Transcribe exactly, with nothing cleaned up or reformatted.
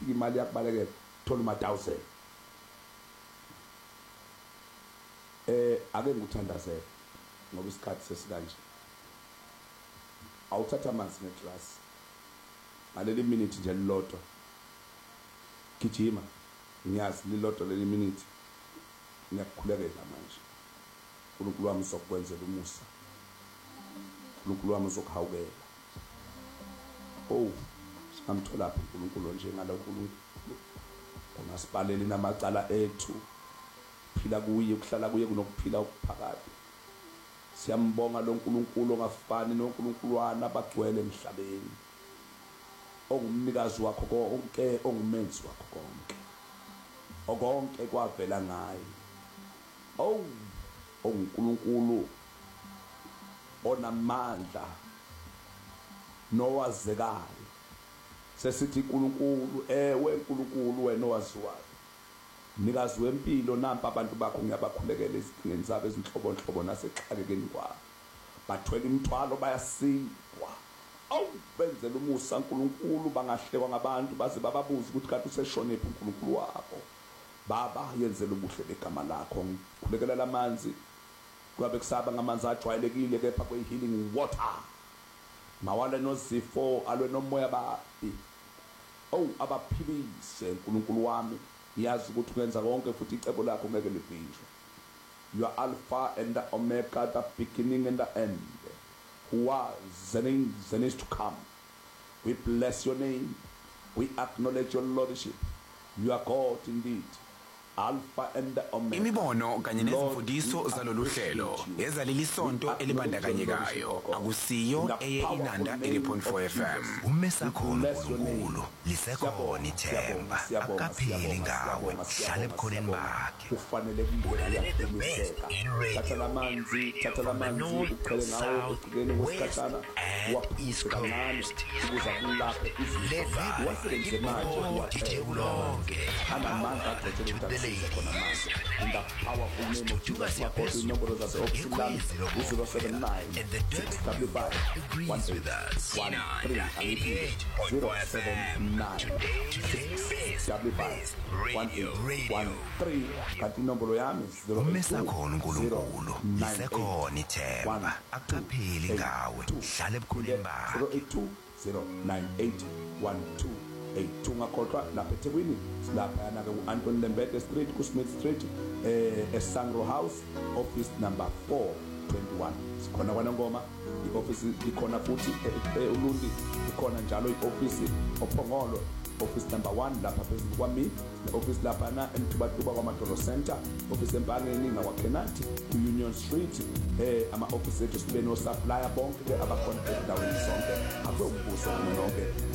kufika imali yakubalekela thola uma one thousand. eh ake ngikuthandazele ngoba isikhathi sesikanje. Awuthatha amanzi ngeglass ngaleli minute nje lilodwa gijima ngiyazi lilodwa leli minute ngiyakukhulekela manje. uNkulunkulu wami uzokwenzela umusa, uNkulunkulu wami uzokuhawukela. Oh singamthola phi uNkulunkulu nje ngalo uNkulunkulu ongasipaleli namacala ethu, phila kuye ukuhlala kuye kunokuphila okuphakade. Siyambonga lo uNkulunkulu ongafani noNkulunkuluwana abagcwele emhlabeni, ongumnikazi wakho konke, ongumenzi wakho konke, okonke kwavela ngaye. Oh uNkulunkulu onamandla nowazekayo. Sesithi uNkulunkulu, ewe uNkulunkulu wena owaziwayo, nikazi wempilo, nampa abantu bakho ngiyabakhulekela ezidingeni zabo ezinhlobo nhlobo nasexakekeni kwabo. Bathwele imithwalo bayasindwa. Awu benzela umusa uNkulunkulu, bangahlekwa ngabantu baze bababuza ukuthi kanti useshone phi uNkulunkulu wabo. Baba yenzela ubuhle begama lakho. Ngikhulekela lamanzi kwabe kusaba ngamanzi ajwayelekile kepha kwe healing water. Mawala nozifo alwe nomoya babi. Oh abaphilise uNkulunkulu wami. Yazi ukuthi ukwenza konke futhi icebo lakho ngeke libhinjwe. You are Alpha and the Omega, the beginning and the end, who was and is and is to come. We bless your name. We acknowledge your lordship. You are God indeed. Alpha and the Omega. Imibono kanye nezimfundiso zalolu hlelo ezaleli sonto elibandakanyekayo akusiyo eye inanda eighty point four F M. Umesakhono uNkulunkulu lisekhona ithemba akaphili ngawe hlale ebukhoneni bakhe. Ufanele kuyisebenza. Thatha lamanzi, thatha lamanzi uqhele ngawo ukugena kwesikhatshana waphisa ngani ukuza kulapha izifo. Wasebenzise manje wathithulonke amandla agcwele khona manje in the powerful name of Jesus. The number of the option zero seven nine six five one with us. one three zero seven nine six five one one three. Kanti inombolo yami zero umesakhono uNkulunkulu lisekhona ithemba akaphili ngawe hlale ebukhoneni bakhe. zero eight two zero nine eight one two eight two. Ngakhohlwa lapha eThekwini silapha yana ke uAnton Lembede Street ku Smith Street eh eSangro House office number four twenty-one. Sikhona kwaNongoma ioffice ikhona futhi eUlundi, ikhona njalo ioffice oPhongolo office number one lapha phezulu kwami, office lapha na eMthubatuba kwaMadolo Center, office eMpangeni ngakwaKenati Union Street. eh ama office ethu sibe no supplier bonke abakhona endaweni zonke akho umbuso nonke.